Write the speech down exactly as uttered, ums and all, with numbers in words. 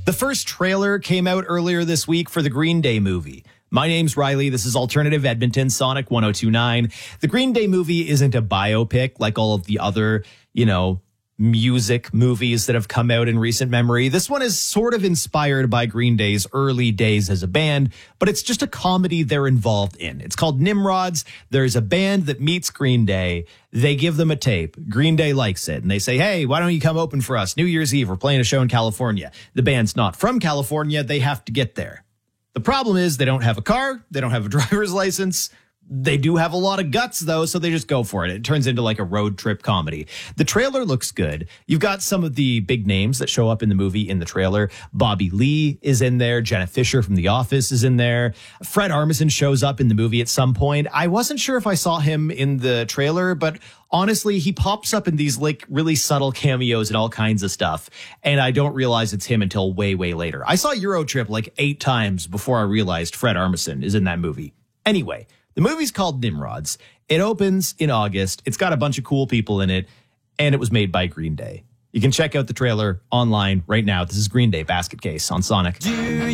The first trailer came out earlier this week for the Green Day movie. My name's Riley. This is Alternative Edmonton, Sonic one oh two point nine. The Green Day movie isn't a biopic like all of the other, you know, music movies that have come out in recent memory. This one is sort of inspired by Green Day's early days as a band, but it's just a comedy they're involved in. It's called Nimrods. There's a band that meets Green Day. They give them a tape. Green Day likes it, and they say, hey, why don't you come open for us? New Year's Eve, we're playing a show in California. The band's not from California. They have to get there. The problem is they don't have a car. They don't have a driver's license. They do have a lot of guts, though, so they just go for it. It turns into like a road trip comedy. The trailer looks good. You've got some of the big names that show up in the movie in the trailer. Bobby Lee is in there. Jenna Fisher from The Office is in there. Fred Armisen shows up in the movie at some point. I wasn't sure if I saw him in the trailer, but honestly, he pops up in these like really subtle cameos and all kinds of stuff. And I don't realize it's him until way, way later. I saw Eurotrip like eight times before I realized Fred Armisen is in that movie. Anyway, the movie's called Nimrods. It opens in August. It's got a bunch of cool people in it, and it was made by Green Day. You can check out the trailer online right now. This is Green Day Basket Case on Sonic.